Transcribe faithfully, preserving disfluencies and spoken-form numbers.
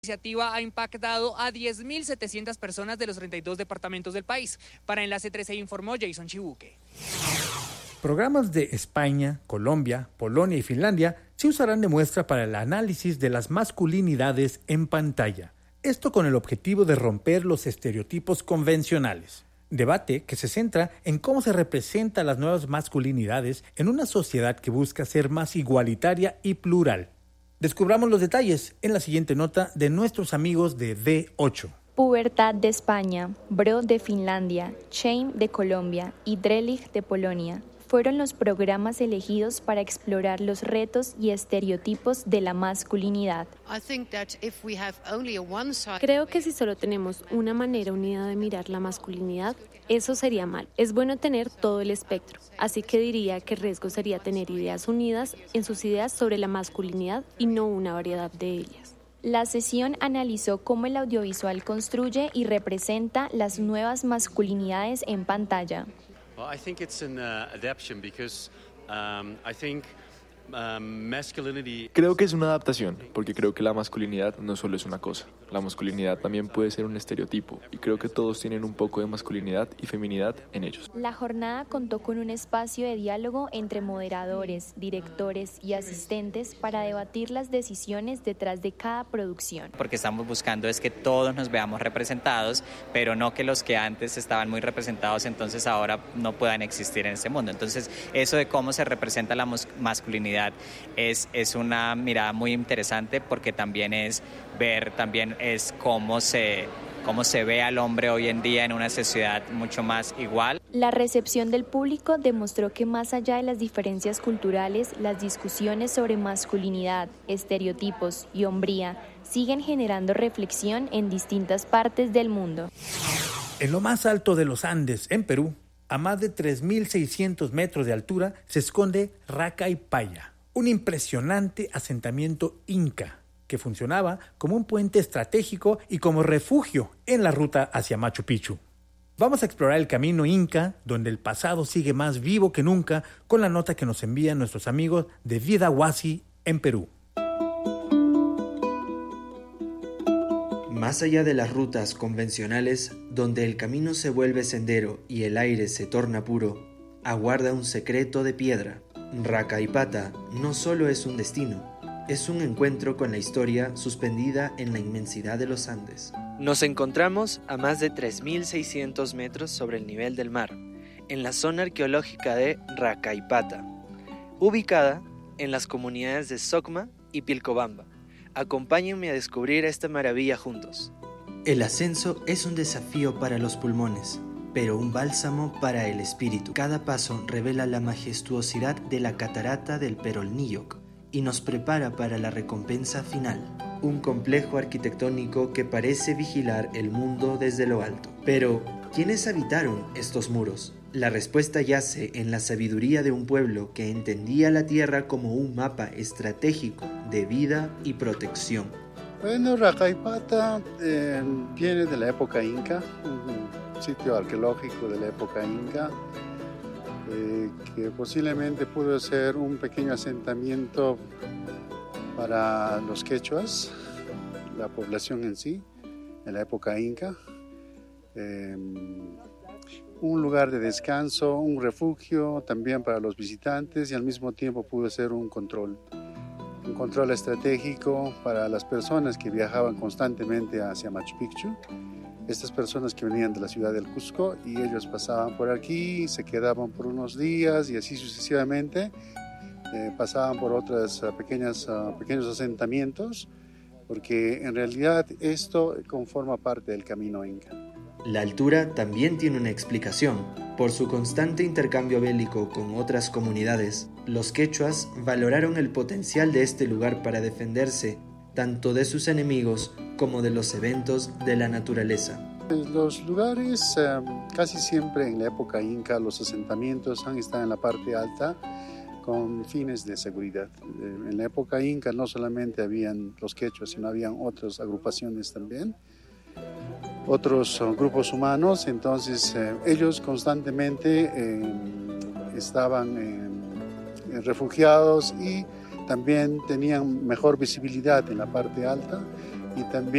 La iniciativa ha impactado a diez mil setecientas personas de los treinta y dos departamentos del país. Para Enlace trece informó Jason Chibuque. Programas de España, Colombia, Polonia y Finlandia se usarán de muestra para el análisis de las masculinidades en pantalla. Esto con el objetivo de romper los estereotipos convencionales. Debate que se centra en cómo se representan las nuevas masculinidades en una sociedad que busca ser más igualitaria y plural. Descubramos los detalles en la siguiente nota de nuestros amigos de D ocho. Pubertad de España, Bro de Finlandia, Shame de Colombia y Drelig de Polonia fueron los programas elegidos para explorar los retos y estereotipos de la masculinidad. Creo que si solo tenemos una manera unida de mirar la masculinidad, eso sería mal. Es bueno tener todo el espectro, así que diría que el riesgo sería tener ideas unidas en sus ideas sobre la masculinidad y no una variedad de ellas. La sesión analizó cómo el audiovisual construye y representa las nuevas masculinidades en pantalla. Well, I think it's an uh, adaptation because um, I think um, masculinity. Creo que es una adaptación, porque creo que la masculinidad no solo es una cosa. La masculinidad también puede ser un estereotipo, y creo que todos tienen un poco de masculinidad y feminidad en ellos. La jornada contó con un espacio de diálogo entre moderadores, directores y asistentes para debatir las decisiones detrás de cada producción. Porque estamos buscando es que todos nos veamos representados, pero no que los que antes estaban muy representados entonces ahora no puedan existir en este mundo. Entonces eso de cómo se representa la masculinidad es, es una mirada muy interesante, porque también es ver también es cómo se, cómo se ve al hombre hoy en día en una sociedad mucho más igual. La recepción del público demostró que más allá de las diferencias culturales, las discusiones sobre masculinidad, estereotipos y hombría siguen generando reflexión en distintas partes del mundo. En lo más alto de los Andes, en Perú, a más de tres mil seiscientos metros de altura, se esconde Racaipaya, un impresionante asentamiento inca que funcionaba como un puente estratégico y como refugio en la ruta hacia Machu Picchu. Vamos a explorar el camino inca, donde el pasado sigue más vivo que nunca, con la nota que nos envían nuestros amigos de Vida Huasi en Perú. Más allá de las rutas convencionales, donde el camino se vuelve sendero y el aire se torna puro, aguarda un secreto de piedra. Racaipata no solo es un destino, es un encuentro con la historia suspendida en la inmensidad de los Andes. Nos encontramos a más de tres mil seiscientos metros sobre el nivel del mar, en la zona arqueológica de Racaipata, ubicada en las comunidades de Socma y Pilcobamba. Acompáñenme a descubrir esta maravilla juntos. El ascenso es un desafío para los pulmones, pero un bálsamo para el espíritu. Cada paso revela la majestuosidad de la catarata del Perolníyoc y nos prepara para la recompensa final. Un complejo arquitectónico que parece vigilar el mundo desde lo alto. Pero, ¿quiénes habitaron estos muros? La respuesta yace en la sabiduría de un pueblo que entendía la tierra como un mapa estratégico de vida y protección. Bueno, Racaipata eh, viene de la época inca, un sitio arqueológico de la época inca, eh, que posiblemente pudo ser un pequeño asentamiento para los quechuas, la población en sí, en la época inca. Eh, un lugar de descanso, un refugio también para los visitantes, y al mismo tiempo pudo ser un control, un control estratégico para las personas que viajaban constantemente hacia Machu Picchu. Estas personas que venían de la ciudad del Cusco, y ellos pasaban por aquí, se quedaban por unos días y así sucesivamente, eh, pasaban por otros uh, pequeñas, uh, pequeños asentamientos, porque en realidad esto conforma parte del camino inca. La altura también tiene una explicación. Por su constante intercambio bélico con otras comunidades, los quechuas valoraron el potencial de este lugar para defenderse tanto de sus enemigos como de los eventos de la naturaleza. Los lugares, eh, casi siempre en la época inca, los asentamientos han estado en la parte alta con fines de seguridad. Eh, en la época inca no solamente habían los quechuas, sino habían otras agrupaciones también, otros uh, grupos humanos. Entonces eh, ellos constantemente eh, estaban eh, refugiados y también tenían mejor visibilidad en la parte alta, y también